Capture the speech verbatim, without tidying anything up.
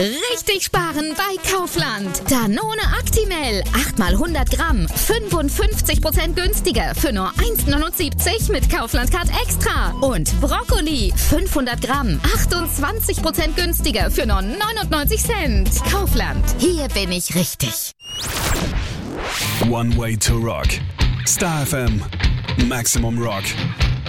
Richtig sparen bei Kaufland. Danone Actimel, acht mal hundert Gramm, fünfundfünfzig Prozent günstiger für nur eins neunundsiebzig mit Kaufland Card Extra. Und Brokkoli, fünfhundert Gramm, achtundzwanzig Prozent günstiger für nur neunundneunzig Cent. Kaufland, hier bin ich richtig. One Way to Rock. Star F M. Maximum Rock.